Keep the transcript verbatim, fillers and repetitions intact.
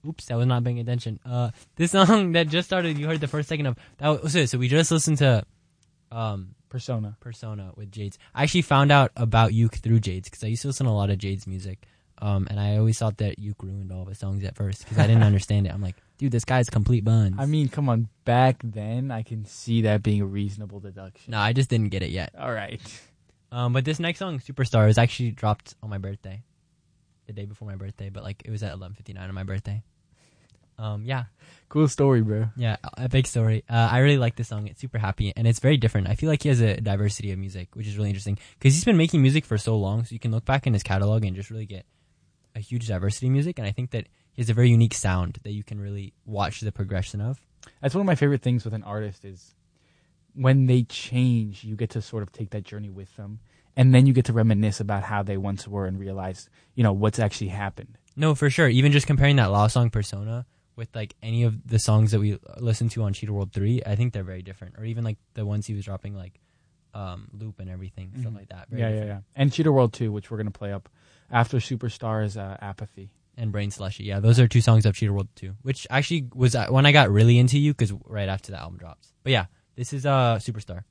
Oops, I was not paying attention. Uh, this song that just started, you heard the first second of. That was it. So we just listened to um, Persona. Persona with Jades. I actually found out about Yuke through Jades because I used to listen to a lot of Jades music. Um, and I always thought that Yuke ruined all of his songs at first because I didn't understand it. I'm like, dude, this guy's complete buns. I mean, come on. Back then, I can see that being a reasonable deduction. No, I just didn't get it yet. All right. Um, but this next song, Superstar, is actually dropped on my birthday. The day before my birthday, but like it was at eleven fifty-nine on my birthday. Um, yeah. Cool story, bro. Yeah, a big story. Uh, I really like this song. It's super happy, and it's very different. I feel like he has a diversity of music, which is really interesting, because he's been making music for so long, so you can look back in his catalog and just really get a huge diversity of music, and I think that he has a very unique sound that you can really watch the progression of. That's one of my favorite things with an artist is when they change, you get to sort of take that journey with them, and then you get to reminisce about how they once were and realize, you know, what's actually happened. No, for sure. Even just comparing that Lao song Persona with like any of the songs that we listen to on Cheetah World three, I think they're very different. Or even like the ones he was dropping, like um, Loop and everything, mm-hmm. stuff like that. Very yeah, different. yeah, yeah. And Cheetah World two, which we're going to play up after Superstar's uh, Apathy. And Brain Slushy. Yeah, those are two songs of Cheetah World two, which actually was uh, when I got really into you, because right after the album drops. But yeah, this is uh, Superstar.